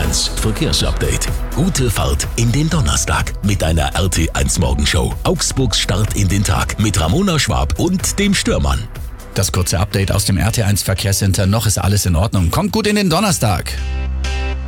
RT1 Verkehrsupdate. Gute Fahrt in den Donnerstag mit einer RT1 Morgenshow. Augsburgs Start in den Tag mit Ramona Schwab und dem Stürmann. Das kurze Update aus dem RT1 Verkehrscenter. Noch ist alles in Ordnung. Kommt gut in den Donnerstag.